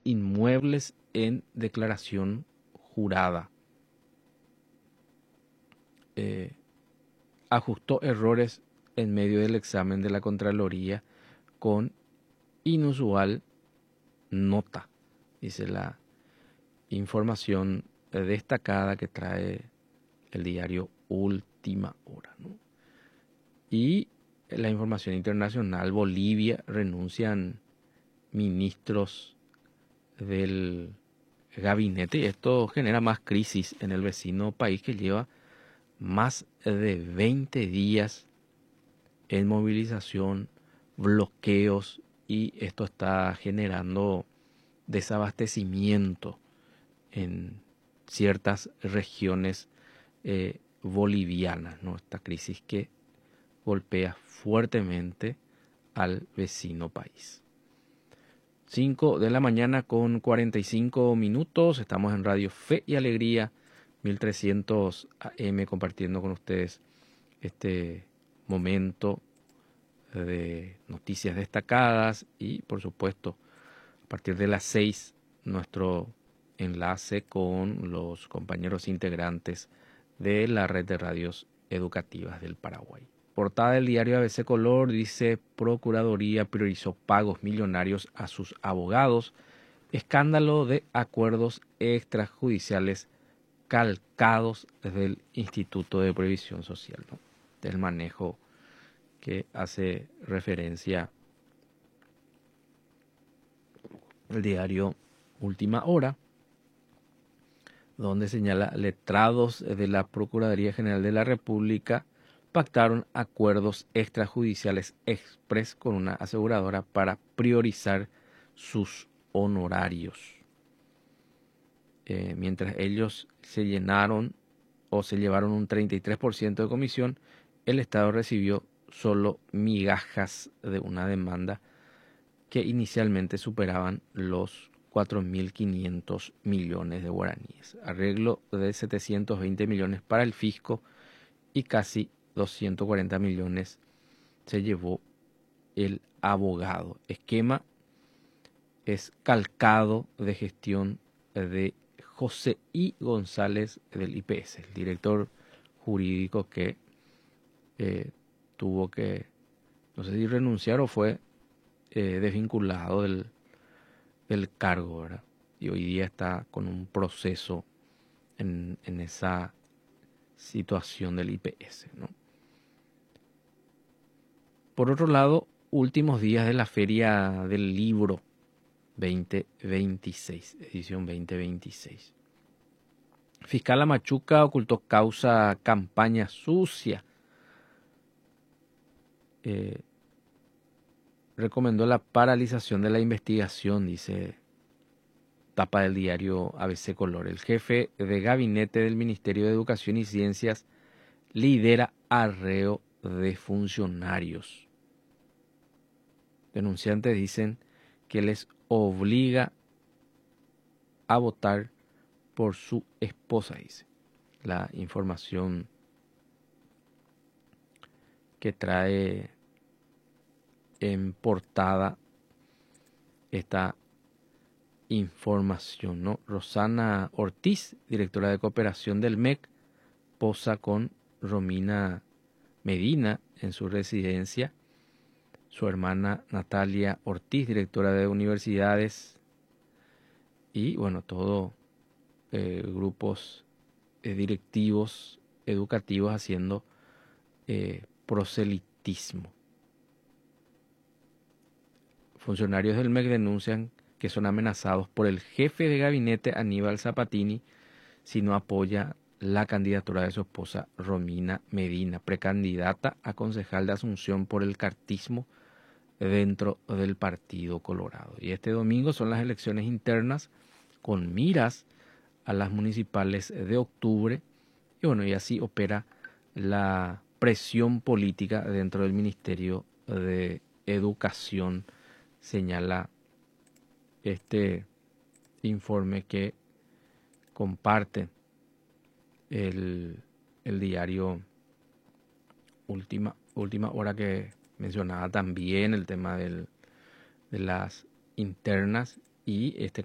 inmuebles en declaración jurada. Ajustó errores en medio del examen de la Contraloría con inusual nota, dice la información destacada que trae el diario Última Hora, ¿no? Y la información internacional: Bolivia, renuncian ministros del gabinete, y esto genera más crisis en el vecino país que lleva más de 20 días en movilización, bloqueos, y esto está generando desabastecimiento en ciertas regiones bolivianas, ¿no? Esta crisis que golpea fuertemente al vecino país. 5 de la mañana con 45 minutos. Estamos en Radio Fe y Alegría, 1300 AM, compartiendo con ustedes este momento de noticias destacadas y, por supuesto, a partir de las 6, nuestro enlace con los compañeros integrantes de la red de radios educativas del Paraguay. Portada del diario ABC Color dice: Procuraduría priorizó pagos millonarios a sus abogados. Escándalo de acuerdos extrajudiciales calcados del Instituto de Previsión Social, ¿no? Del manejo que hace referencia el diario Última Hora, donde señala: letrados de la Procuraduría General de la República pactaron acuerdos extrajudiciales express con una aseguradora para priorizar sus honorarios. Mientras ellos se llevaron un 33% de comisión, el Estado recibió solo migajas de una demanda que inicialmente superaban los 4.500 millones de guaraníes. Arreglo de 720 millones para el fisco y casi 240 millones se llevó el abogado. Esquema es calcado de gestión de José I. González del IPS, el director jurídico que tuvo que, no sé si renunciar o fue desvinculado del cargo, ¿verdad? Y hoy día está con un proceso en esa situación del IPS, ¿no? Por otro lado, últimos días de la Feria del Libro 2026, edición 2026. Fiscal Amachuca ocultó causa campaña sucia. Recomendó la paralización de la investigación, dice tapa del diario ABC Color. El jefe de gabinete del Ministerio de Educación y Ciencias lidera arreo de funcionarios. Denunciantes dicen que les obliga a votar por su esposa, dice la información que trae en portada esta información, ¿no? Rosana Ortiz, directora de cooperación del MEC, posa con Romina Medina en su residencia. Su hermana Natalia Ortiz, directora de universidades, y bueno, todo grupos directivos educativos haciendo proselitismo. Funcionarios del MEC denuncian que son amenazados por el jefe de gabinete Aníbal Zapatini si no apoya la candidatura de su esposa Romina Medina, precandidata a concejal de Asunción por el cartismo dentro del Partido Colorado. Y este domingo son las elecciones internas con miras a las municipales de octubre. Y bueno, y así opera la presión política dentro del Ministerio de Educación, señala este informe que comparte el diario Última Hora, que mencionaba también el tema de las internas y este